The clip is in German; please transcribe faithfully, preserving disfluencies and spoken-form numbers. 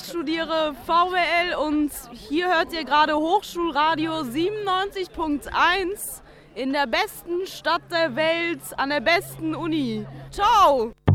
studiere V W L und hier hört ihr gerade Hochschulradio siebenundneunzig Punkt eins in der besten Stadt der Welt, an der besten Uni. Ciao!